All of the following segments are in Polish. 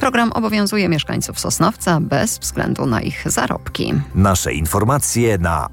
Program obowiązuje mieszkańców Sosnowca bez względu na ich zarobki. Nasze informacje na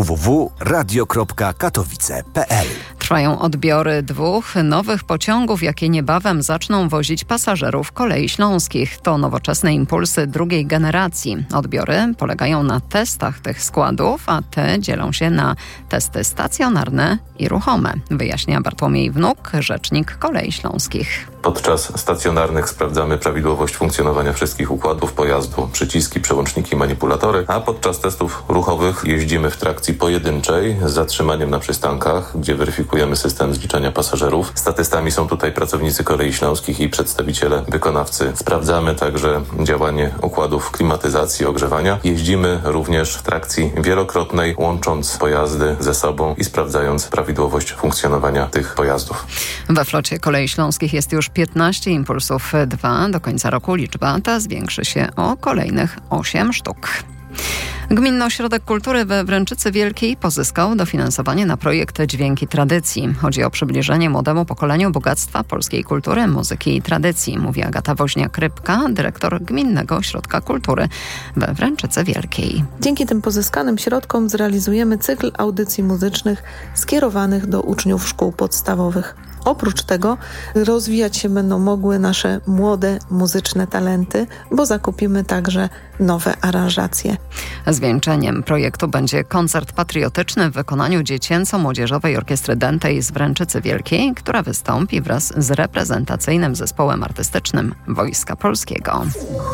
www.radio.katowice.pl. Trwają odbiory 2 nowych pociągów, jakie niebawem zaczną wozić pasażerów Kolei Śląskich. To nowoczesne impulsy drugiej generacji. Odbiory polegają na testach tych składów, a te dzielą się na testy stacjonarne i ruchome, wyjaśnia Bartłomiej Wnuk, rzecznik Kolei Śląskich. Podczas stacjonarnych sprawdzamy prawidłowość funkcjonowania wszystkich układów pojazdu, przyciski, przełączniki, manipulatory, a podczas testów ruchowych jeździmy w trakcji pojedynczej z zatrzymaniem na przystankach, gdzie weryfikujemy system zliczania pasażerów. Statystami są tutaj pracownicy Kolei Śląskich i przedstawiciele wykonawcy. Sprawdzamy także działanie układów klimatyzacji, ogrzewania. Jeździmy również w trakcji wielokrotnej, łącząc pojazdy ze sobą i sprawdzając prawidłowość funkcjonowania tych pojazdów. We flocie Kolei Śląskich jest już 15 impulsów 2. Do końca roku liczba ta zwiększy się o kolejnych 8 sztuk. Gminny Ośrodek Kultury we Wręczycy Wielkiej pozyskał dofinansowanie na projekt Dźwięki Tradycji. Chodzi o przybliżenie młodemu pokoleniu bogactwa polskiej kultury, muzyki i tradycji, mówi Agata Woźniak-Rybka, dyrektor Gminnego Ośrodka Kultury we Wręczycy Wielkiej. Dzięki tym pozyskanym środkom zrealizujemy cykl audycji muzycznych skierowanych do uczniów szkół podstawowych. Oprócz tego rozwijać się będą mogły nasze młode muzyczne talenty, bo zakupimy także nowe aranżacje. Zwieńczeniem projektu będzie koncert patriotyczny w wykonaniu Dziecięco-Młodzieżowej Orkiestry Dętej z Wręczycy Wielkiej, która wystąpi wraz z reprezentacyjnym zespołem artystycznym Wojska Polskiego.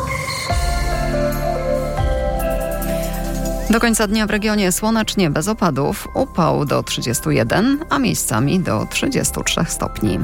Do końca dnia w regionie słonecznie bez opadów, upał do 31, a miejscami do 33 stopni.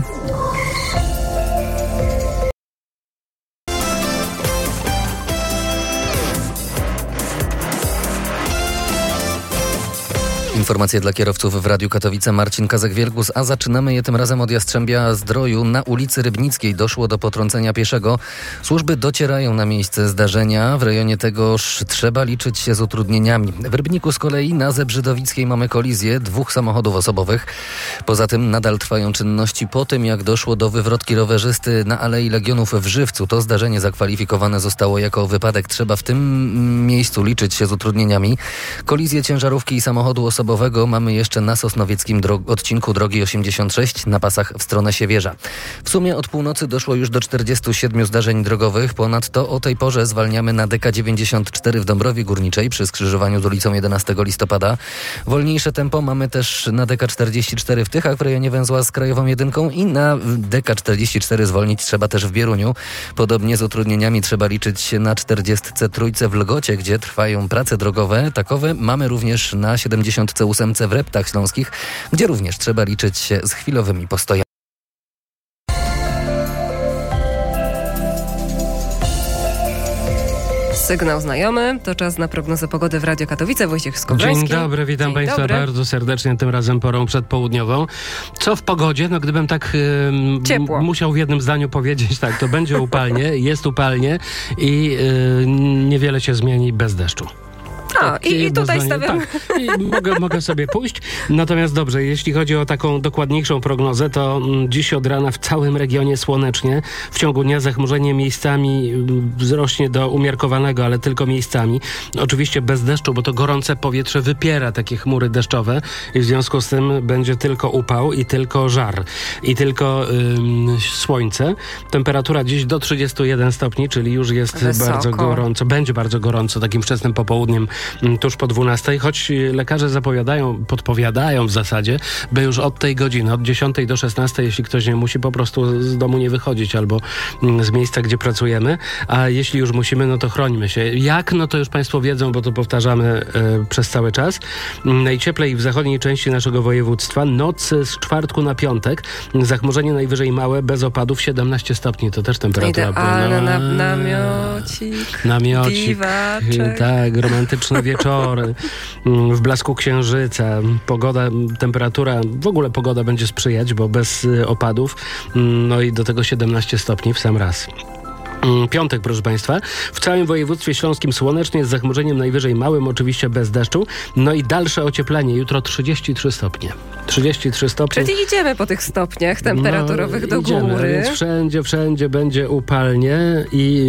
Informacje dla kierowców w Radiu Katowice. Marcin Kazak-Wielgus, a zaczynamy je tym razem od Jastrzębia-Zdroju. Na ulicy Rybnickiej doszło do potrącenia pieszego. Służby docierają na miejsce zdarzenia. W rejonie tegoż trzeba liczyć się z utrudnieniami. W Rybniku z kolei na Zebrzydowickiej mamy kolizję 2 samochodów osobowych. Poza tym nadal trwają czynności po tym, jak doszło do wywrotki rowerzysty na Alei Legionów w Żywcu. To zdarzenie zakwalifikowane zostało jako wypadek. Trzeba w tym miejscu liczyć się z utrudnieniami. Kolizję ciężarówki i samochodu osobowego mamy jeszcze na sosnowieckim odcinku drogi 86 na pasach w stronę Siewierza. W sumie od północy doszło już do 47 zdarzeń drogowych. Ponadto o tej porze zwalniamy na DK94 w Dąbrowie Górniczej przy skrzyżowaniu z ulicą 11 listopada. Wolniejsze tempo mamy też na DK44 w Tychach w rejonie węzła z Krajową Jedynką i na DK44 zwolnić trzeba też w Bieruniu. Podobnie z utrudnieniami trzeba liczyć się na 43 w Lgocie, gdzie trwają prace drogowe. Takowe mamy również na 78 w Reptach Śląskich, gdzie również trzeba liczyć się z chwilowymi postojami. Sygnał znajomy, to czas na prognozę pogody w Radio Katowice. Wojciech Skowroński. Dzień dobry, witam Państwa bardzo serdecznie, tym razem porą przedpołudniową. Co w pogodzie? No gdybym tak musiał w jednym zdaniu powiedzieć, tak, to będzie upalnie, jest upalnie i niewiele się zmieni bez deszczu. I tutaj stawiam. Tak, mogę sobie pójść. Natomiast dobrze, jeśli chodzi o taką dokładniejszą prognozę, to dziś od rana w całym regionie słonecznie. W ciągu dnia zachmurzenie miejscami wzrośnie do umiarkowanego, ale tylko miejscami. Oczywiście bez deszczu, bo to gorące powietrze wypiera takie chmury deszczowe i w związku z tym będzie tylko upał i tylko żar i tylko słońce. Temperatura dziś do 31 stopni, czyli już jest bardzo gorąco. Będzie bardzo gorąco takim wczesnym popołudniem tuż po 12, choć lekarze podpowiadają w zasadzie, by już od tej godziny, od 10 do 16, jeśli ktoś nie musi, po prostu z domu nie wychodzić albo z miejsca, gdzie pracujemy, a jeśli już musimy, no to chrońmy się. Jak? No to już Państwo wiedzą, bo to powtarzamy przez cały czas. Najcieplej w zachodniej części naszego województwa, noc z czwartku na piątek, zachmurzenie najwyżej małe, bez opadów, 17 stopni, to też temperatura. Idealne namiocik, dziwaczek. Tak, romantyczne wieczory, w blasku księżyca, temperatura, w ogóle pogoda będzie sprzyjać, bo bez opadów, no i do tego 17 stopni w sam raz. Piątek, proszę Państwa. W całym województwie śląskim słonecznie, z zachmurzeniem najwyżej małym, oczywiście bez deszczu. No i dalsze ocieplenie. Jutro 33 stopnie. 33 stopnie. Czyli idziemy po tych stopniach temperaturowych do góry. Więc wszędzie będzie upalnie i